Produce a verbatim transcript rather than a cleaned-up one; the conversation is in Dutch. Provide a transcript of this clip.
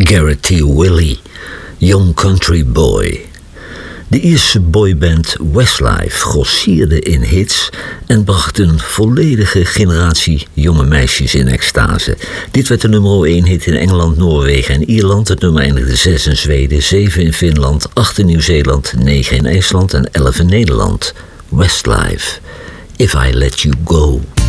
Garrett T. Willey, Young Country Boy. De Ierse boyband Westlife grossierde in hits en bracht een volledige generatie jonge meisjes in extase. Dit werd de nummer één hit in Engeland, Noorwegen en Ierland. Het nummer eindigde zes in Zweden, zeven in Finland, acht in Nieuw-Zeeland, negen in IJsland en elf in Nederland. Westlife, If I Let You Go.